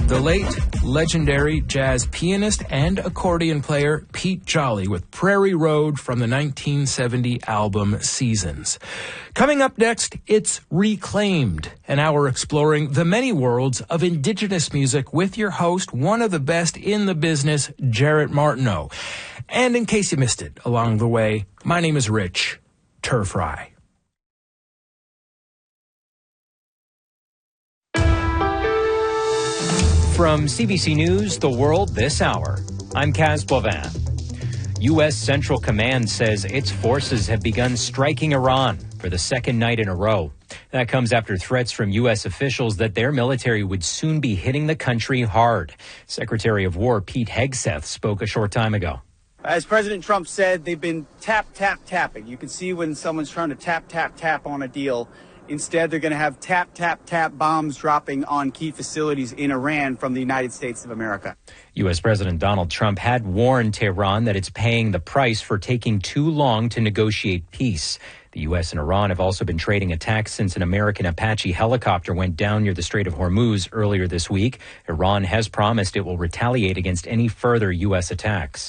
The late, legendary jazz pianist and accordion player Pete Jolly with Prairie Road from the 1970 album Seasons. Coming up next, it's Reclaimed, an hour exploring the many worlds of indigenous music with your host, one of the best in the business, Jarrett Martineau. And in case you missed it along the way, my name is Rich Turfry. From CBC News, The World This Hour, I'm Kaz Boivin. U.S. Central Command says its forces have begun striking Iran for the second night in a row. That comes after threats from U.S. officials that their military would soon be hitting the country hard. Secretary of War Pete Hegseth spoke a short time ago. As President Trump said, they've been tapping. You can see when someone's trying to tap on a deal. Instead, they're going to have tap bombs dropping on key facilities in Iran from the United States of America. U.S. President Donald Trump had warned Tehran that it's paying the price for taking too long to negotiate peace. The U.S. and Iran have also been trading attacks since an American Apache helicopter went down near the Strait of Hormuz earlier this week. Iran has promised it will retaliate against any further U.S. attacks.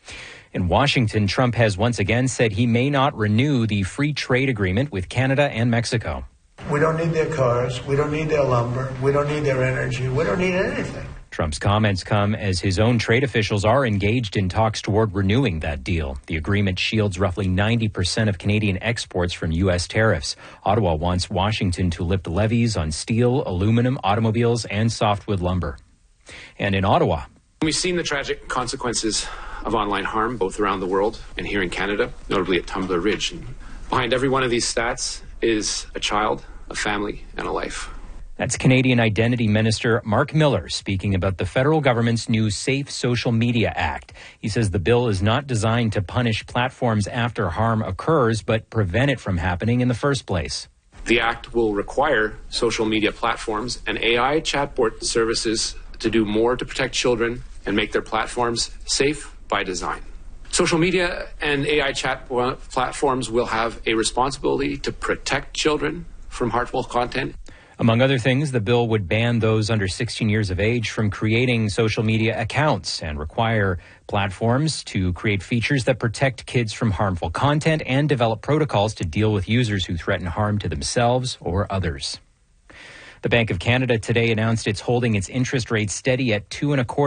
In Washington, Trump has once again said he may not renew the free trade agreement with Canada and Mexico. We don't need their cars. We don't need their lumber. We don't need their energy. We don't need anything. Trump's comments come as his own trade officials are engaged in talks toward renewing that deal. The agreement shields roughly 90% of Canadian exports from U.S. tariffs. Ottawa wants Washington to lift levies on steel, aluminum, automobiles, and softwood lumber. And in Ottawa, we've seen the tragic consequences of online harm, both around the world and here in Canada, notably at Tumbler Ridge. And behind every one of these stats is a child, a family, and a life. That's Canadian Identity Minister Mark Miller speaking about the federal government's new Safe Social Media Act. He says the bill is not designed to punish platforms after harm occurs, but prevent it from happening in the first place. The act will require social media platforms and AI chatbot services to do more to protect children and make their platforms safe by design. Social media and AI chat platforms will have a responsibility to protect children from harmful content. Among other things, the bill would ban those under 16 years of age from creating social media accounts and require platforms to create features that protect kids from harmful content and develop protocols to deal with users who threaten harm to themselves or others. The Bank of Canada today announced it's holding its interest rate steady at 2.25%.